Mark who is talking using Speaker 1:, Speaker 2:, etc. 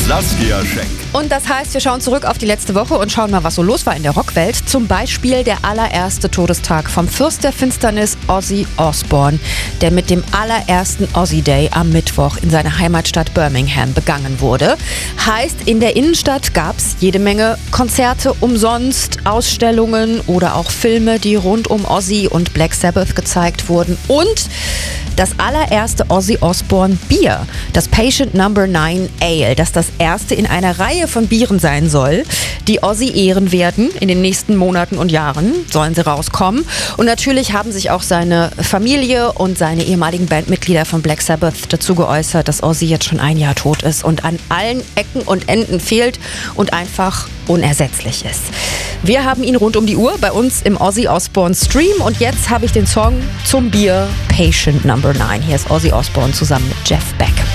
Speaker 1: Saskia Schenk.
Speaker 2: Und das heißt, wir schauen zurück auf die letzte Woche und schauen mal, was so los war in der Rockwelt. Zum Beispiel der allererste Todestag vom Fürst der Finsternis Ozzy Osbourne, der mit dem allerersten Ozzy Day am Mittwoch in seiner Heimatstadt Birmingham begangen wurde. Heißt, in der Innenstadt gab es jede Menge Konzerte umsonst, Ausstellungen oder auch Filme, die rund um Ozzy und Black Sabbath gezeigt wurden. Und das allererste Ozzy Osbourne Bier, das Patient No. 9 Ale, das erste in einer Reihe von Bieren sein soll, die Ozzy ehren werden. In den nächsten Monaten und Jahren sollen sie rauskommen. Und natürlich haben sich auch seine Familie und seine ehemaligen Bandmitglieder von Black Sabbath dazu geäußert, dass Ozzy jetzt schon ein Jahr tot ist und an allen Ecken und Enden fehlt und einfach unersetzlich ist. Wir haben ihn rund um die Uhr bei uns im Ozzy Osbourne Stream und jetzt habe ich den Song zum Bier Patient No. 9. Hier ist Ozzy Osbourne zusammen mit Jeff Beck.